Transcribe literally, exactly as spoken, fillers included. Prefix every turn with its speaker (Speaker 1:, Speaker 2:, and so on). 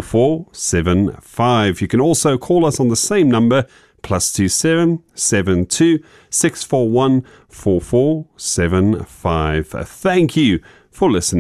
Speaker 1: four four seven five. You can also call us on the same number, plus two seven seven two six four one four four seven five. Thank you for listening.